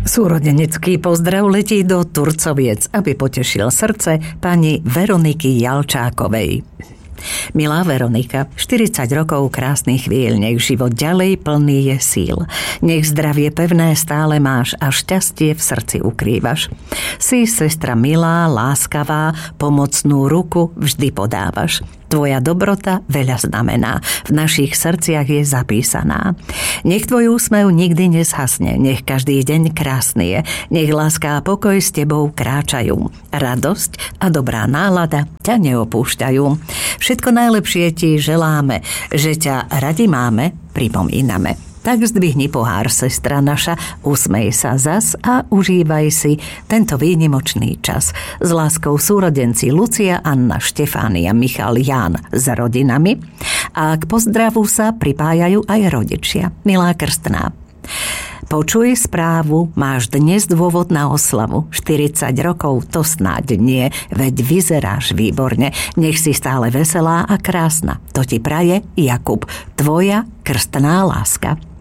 Súrodenecký pozdrav letí do Turcoviec, aby potešil srdce pani Veroniky Jalčákovej. Milá Veronika, 40 rokov krásnych chvíľ, nech život ďalej plný je síl. Nech zdravie pevné stále máš a šťastie v srdci ukrývaš. Si sestra milá, láskavá, pomocnú ruku vždy podávaš. Tvoja dobrota veľa znamená, v našich srdciach je zapísaná. Nech tvoj úsmev nikdy nezhasne, nech každý deň krásny je, nech láska a pokoj s tebou kráčajú. Radosť a dobrá nálada ťa neopúšťajú. Všetko najlepšie ti želáme, že ťa radi máme, pripomíname. Tak zdvihni pohár, sestra naša, usmej sa zas a užívaj si tento výnimočný čas. S láskou súrodenci Lucia, Anna, Štefánia, Michal, Ján s rodinami a k pozdravu sa pripájajú aj rodičia. Milá krstná, počuj správu, máš dnes dôvod na oslavu. 40 rokov to snáď nie, veď vyzeráš výborne. Nech si stále veselá a krásna. To ti praje Jakub, tvoja krstná láska.